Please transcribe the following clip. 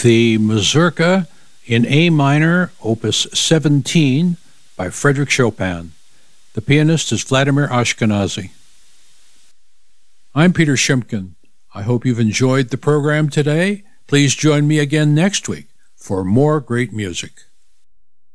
the Mazurka in A minor, opus 17, by Frédéric Chopin. The pianist is Vladimir Ashkenazy. I'm Peter Shimkin. I hope you've enjoyed the program today. Please join me again next week for more great music.